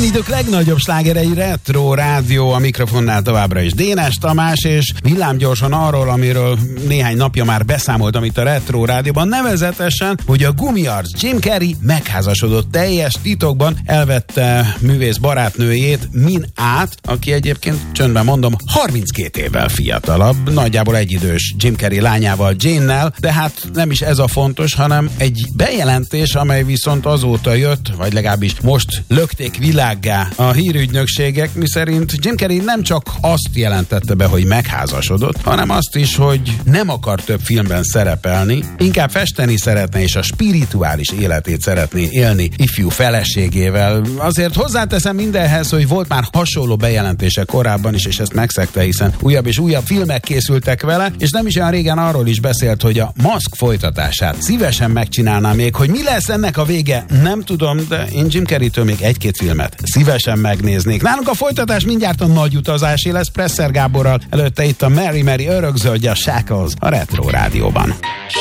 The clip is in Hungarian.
idők legnagyobb slágerei Retro Rádió, a mikrofonnál továbbra is Dénes Tamás, és villámgyorsan arról, amiről néhány napja már beszámoltam itt a Retro Rádióban, nevezetesen, hogy a gumiarc Jim Carrey megházasodott teljes titokban, elvette művész barátnőjét, Min-át, aki egyébként, csöndben mondom, 32 évvel fiatalabb, nagyjából egyidős Jim Carrey lányával, Jane-nel, de hát nem is ez a fontos, hanem egy bejelentés, amely viszont azóta jött, vagy legalábbis most lökték világgá a hírügynökségek, miszerint Jim Carrey nem csak azt jelentette be, hogy megházasodott, hanem azt is, hogy nem akar több filmben szerepelni, inkább festeni szeretne, és a spirituális életét szeretné élni ifjú feleségével. Azért hozzáteszem mindenhez, hogy volt már hasonló bejelentése korábban is, és ezt megszegte, hiszen újabb és újabb filmek készültek vele, és nem is olyan régen arról is beszélt, hogy a Mask folytatását szívesen megcsinálná még, hogy mi lesz ennek a vége, nem tudom, de én Jim Carreytől még egy-két filmet szívesen megnéznék. Nálunk a folytatás mindjárt a nagy utazásé lesz Presser Gáborral, előtte itt a Mary Mary örökzöldje, a Shackles a Retro Rádióban.